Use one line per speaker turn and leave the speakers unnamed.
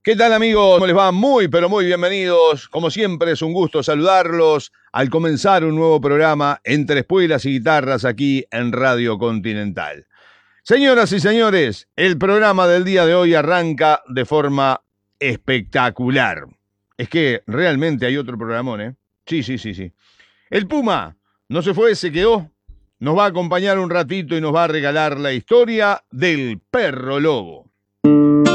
¿Qué tal, amigos? ¿Cómo les va? Muy, pero muy bienvenidos. Como siempre, es un gusto saludarlos al comenzar un nuevo programa Entre Espuelas y Guitarras aquí en Radio Continental. Señoras y señores, el programa del día de hoy arranca de forma espectacular. Es que realmente hay otro programón, ¿eh? Sí. El Puma no se fue, se quedó. Nos va a acompañar un ratito y nos va a regalar la historia del perro lobo.